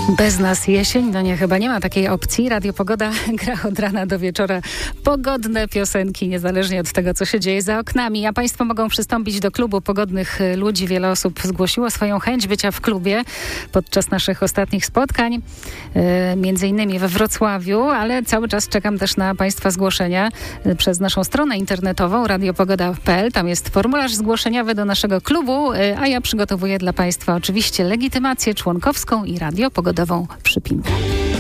Bez nas jesień? No nie, chyba nie ma takiej opcji. Radio Pogoda gra od rana do wieczora pogodne piosenki, niezależnie od tego, co się dzieje za oknami. A Państwo mogą przystąpić do klubu pogodnych ludzi. Wiele osób zgłosiło swoją chęć bycia w klubie podczas naszych ostatnich spotkań, między innymi we Wrocławiu, ale cały czas czekam też na Państwa zgłoszenia przez naszą stronę internetową radiopogoda.pl. Tam jest formularz zgłoszeniowy do naszego klubu, a ja przygotowuję dla Państwa oczywiście legitymację członkowską i radiopogodową przypinkę.